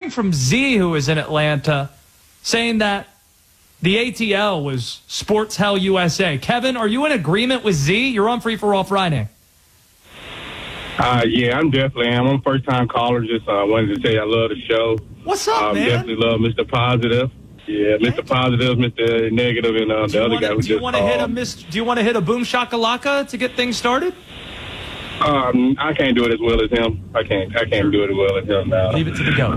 hearing from Z, who is in Atlanta, saying that the ATL was Sports Hell USA. Kevin, are you in agreement with Z? You're on Free for All Friday. Yeah, I'm definitely am. I'm a first-time caller. Just wanted to say I love the show. What's up, man? Definitely love Mr. Positive. Yeah, Mr. Positive, Mr. Negative, and the other guy who just Do you want to hit a boom shakalaka to get things started? I can't do it as well as him. I can't do it as well as him now. Leave it to the GOAT.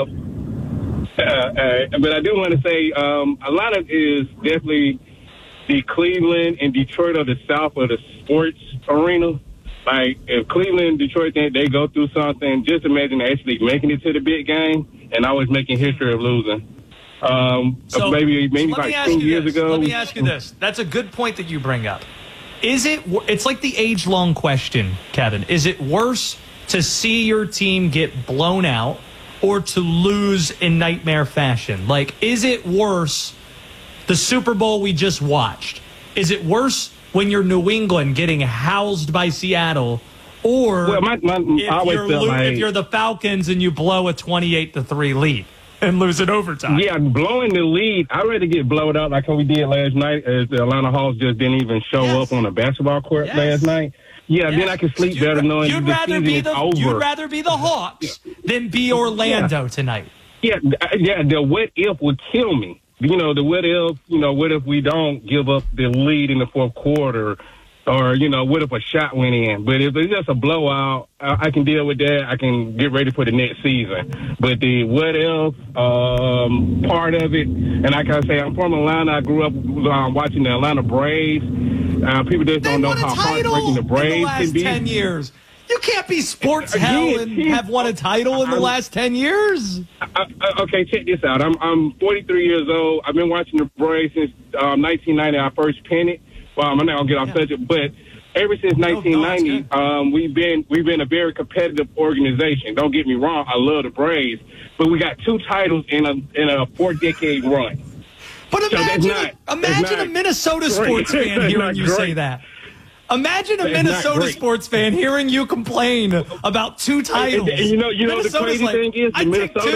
But I do want to say Atlanta is definitely the Cleveland and Detroit of the South of the sports arena. Like, if Cleveland and Detroit think they go through something, just imagine actually making it to the big game and always making history of losing. Maybe like 2 years ago. Let me ask you this. That's a good point that you bring up. It's like the age-long question, Kevin. Is it worse to see your team get blown out or to lose in nightmare fashion? Like, is it worse, the Super Bowl we just watched? Is it worse when you're New England getting housed by Seattle, or if you're the Falcons and you blow a 28-3 lead and lose in overtime? Yeah, blowing the lead, I'd rather get blown out like how we did last night, as the Atlanta Hawks just didn't even show up on a basketball court last night. Yeah, then I can sleep better knowing the season is over. You'd rather be the Hawks than be Orlando tonight. Yeah, the what if would kill me. You know, the what if we don't give up the lead in the fourth quarter, or, what if a shot went in? But if it's just a blowout, I can deal with that. I can get ready for the next season. But the what if part of it, and like I say, I'm from Atlanta. I grew up watching the Atlanta Braves. People just don't know how heartbreaking the Braves can be. 10 years. You can't be sports hell and have won a title in the last 10 years. Okay, check this out. I'm 43 years old. I've been watching the Braves since 1990. I first penned. Well, I'm not gonna get off subject, but ever since 1990, we've been a very competitive organization. Don't get me wrong. I love the Braves, but we got 2 titles in a 4-decade run. But imagine a Minnesota sports fan hearing you say that. Imagine a Minnesota sports fan hearing you complain about 2 titles. And you know the crazy thing is the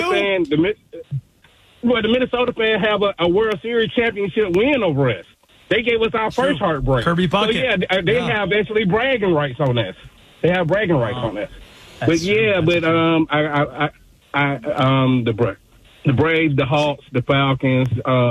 Minnesota fan have a World Series championship win over us. They gave us our first heartbreak. Kirby Puckett. So they have actually bragging rights on us. They have bragging rights on us. The Braves, the Hawks, the Falcons,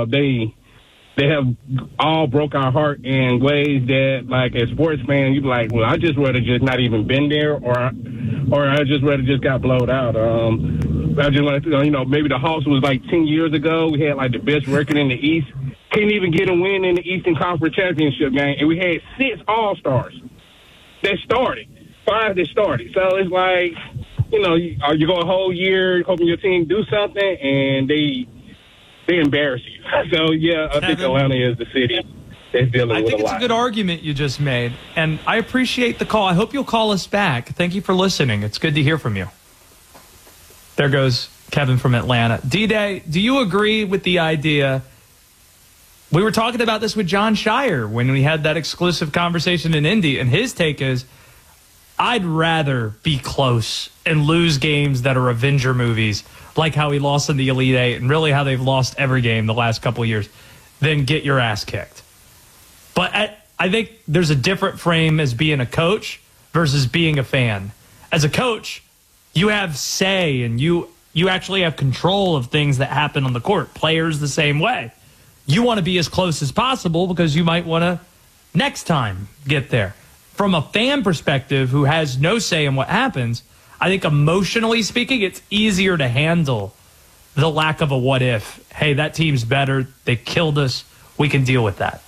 they have all broke our heart in ways that, like, as sports fans, you'd be like, well, I just rather just not even been there, or I just rather just got blowed out. I just want to, maybe the Hawks was like 10 years ago. We had like the best record in the East. Couldn't even get a win in the Eastern Conference Championship game, and we had 6 All-Stars that started, 5 that started. So it's like, you go a whole year hoping your team do something, and they embarrass you. So, yeah, I think Atlanta is the city that's dealing with a lot. I think it's a good argument you just made, and I appreciate the call. I hope you'll call us back. Thank you for listening. It's good to hear from you. There goes Kevin from Atlanta. D-Day, do you agree with the idea? We were talking about this with John Shire when we had that exclusive conversation in Indy, and his take is, I'd rather be close and lose games that are Avenger movies, like how he lost in the Elite Eight and really how they've lost every game the last couple of years, than get your ass kicked. But I think there's a different frame as being a coach versus being a fan. As a coach, you have say and you actually have control of things that happen on the court. Players the same way. You want to be as close as possible because you might want to next time get there. From a fan perspective who has no say in what happens, I think emotionally speaking, it's easier to handle the lack of a what if. Hey, that team's better. They killed us. We can deal with that.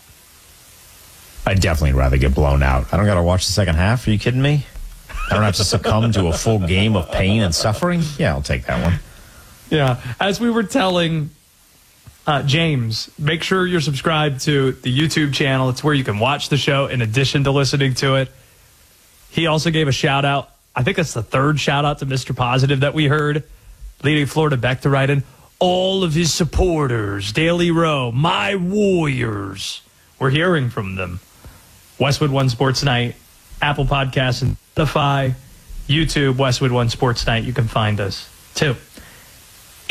I'd definitely rather get blown out. I don't got to watch the second half. Are you kidding me? I don't have to succumb to a full game of pain and suffering. Yeah, I'll take that one. Yeah. As we were telling James, make sure you're subscribed to the YouTube channel. It's where you can watch the show in addition to listening to it. He also gave a shout out. I think that's the 3rd shout out to Mr. Positive that we heard, leading Florida back to write in. All of his supporters, Daily Row, my Warriors. We're hearing from them. Westwood One Sports Night, Apple Podcasts and Spotify, YouTube, Westwood One Sports Night. You can find us too.